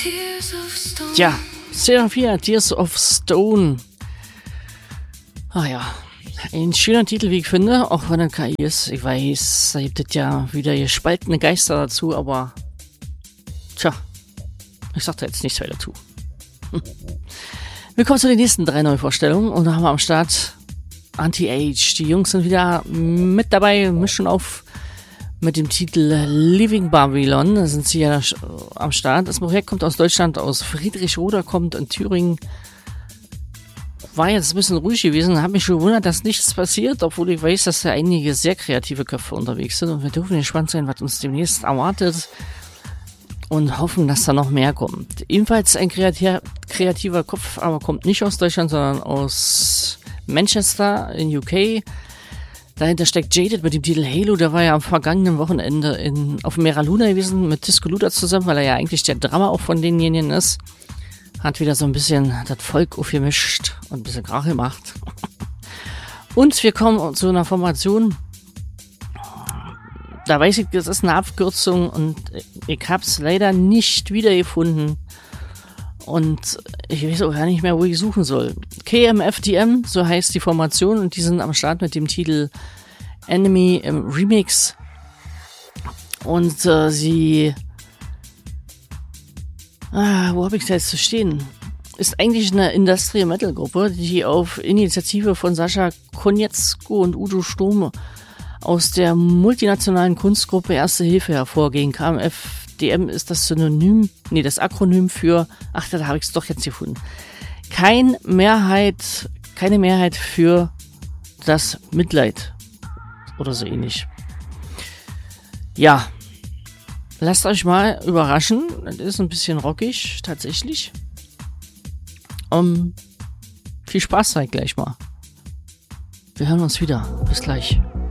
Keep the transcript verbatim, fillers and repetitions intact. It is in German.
Ja, Seraphia, Tears of Stone. Ah ja, ein schöner Titel, wie ich finde, auch wenn er K I ist. Ich weiß, da gibt es ja wieder gespaltene Geister dazu, aber tja, ich sag da jetzt nichts weiter dazu. Hm. Wir kommen zu den nächsten drei Neuvorstellungen und da haben wir am Start Anti-Age. Die Jungs sind wieder mit dabei, mischen auf mit dem Titel Living Babylon. Da sind sie ja am Start. Das Projekt kommt aus Deutschland, aus Friedrichroda, kommt in Thüringen. War jetzt ein bisschen ruhig gewesen, habe mich schon gewundert, dass nichts passiert, obwohl ich weiß, dass da einige sehr kreative Köpfe unterwegs sind und wir dürfen gespannt sein, was uns demnächst erwartet und hoffen, dass da noch mehr kommt. Ebenfalls ein kreativ- kreativer Kopf, aber kommt nicht aus Deutschland, sondern aus Manchester in U K. Dahinter steckt Jaded mit dem Titel Halo, der war ja am vergangenen Wochenende in, auf Mera Luna gewesen mit Disco Luda zusammen, weil er ja eigentlich der Drummer auch von denjenigen ist. Hat wieder so ein bisschen das Volk aufgemischt und ein bisschen Krach gemacht. Und wir kommen zu einer Formation, da weiß ich, das ist eine Abkürzung und ich habe es leider nicht wiedergefunden. Und ich weiß auch gar nicht mehr, wo ich suchen soll. K M F D M, so heißt die Formation, und die sind am Start mit dem Titel Enemy im Remix. Und äh, sie... Ah, wo habe ich es jetzt zu stehen? Ist eigentlich eine Industrial-Metal-Gruppe, die auf Initiative von Sascha Konietzko und Udo Sturm aus der multinationalen Kunstgruppe Erste Hilfe hervorgehen. K M F D M ist das Synonym, nee, das Akronym für, ach, da habe ich es doch jetzt gefunden. Kein Mehrheit, keine Mehrheit für das Mitleid. Oder so ähnlich. Ja. Lasst euch mal überraschen. Das ist ein bisschen rockig, tatsächlich. Um, viel Spaß seid gleich mal. Wir hören uns wieder. Bis gleich.